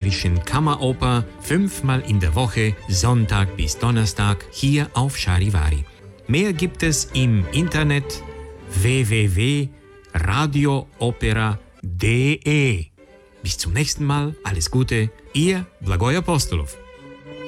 Bayerischen Kammeroper 5-mal in der Woche, Sonntag bis Donnerstag, hier auf Charivari. Mehr gibt es im Internet www.radioopera.de. Bis zum nächsten Mal, alles Gute, Ihr Blagoj Apostolov.